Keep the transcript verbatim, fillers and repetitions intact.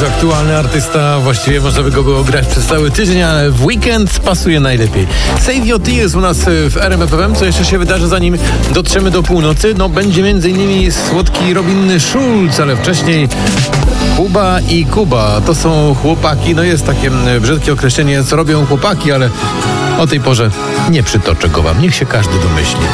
już aktualny artysta, właściwie można by go było grać przez cały tydzień, ale w weekend pasuje najlepiej. Save Your Tears u nas w R M F F M. Co jeszcze się wydarzy, zanim dotrzemy do północy? No będzie między innymi słodki Robin Schulz, ale wcześniej Kuba i Kuba. To są chłopaki, no jest takie brzydkie określenie, co robią chłopaki, ale o tej porze nie przytoczę go wam. Niech się każdy domyśli.